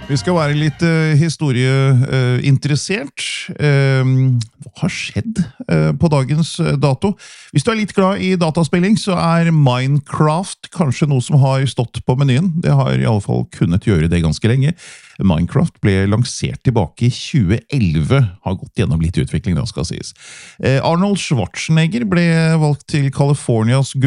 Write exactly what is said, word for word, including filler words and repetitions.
Vi skal være litt uh, historieinteressert. Uh, hva har skjedd uh, på dagens uh, dato? Hvis du er litt glad i dataspilling, så er Minecraft kanskje noe som har stått på menyen. Det har i alle fall kunnet gjøre det ganske lenge. Minecraft ble lansert tilbake i tjue elleve, har gått gjennom litt utvikling, da skal sies. Uh, Arnold Schwarzenegger ble valgt til Californias